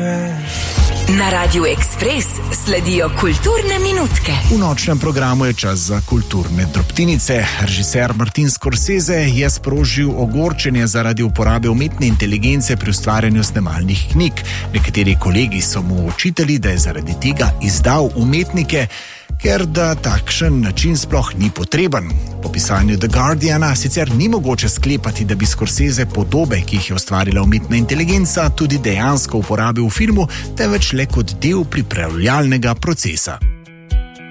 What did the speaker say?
Na Radiu Ekspres sledijo kulturne minutke. V nočnem programu je čas za kulturne drobtinice. Režiser Martin Scorsese je sprožil ogorčenje zaradi uporabe umetne inteligence pri ustvarjanju snemalnih knjig. Nekateri kolegi so mu očitali, da je zaradi tega izdal umetnike, ker da takšen način sploh ni potreben. Po pisanju The Guardiana sicer ni mogoče sklepati, da bi Scorsese podobe, ki jih je ustvarila umetna inteligenca, tudi dejansko uporabil v filmu, temveč le kot del pripravljalnega procesa.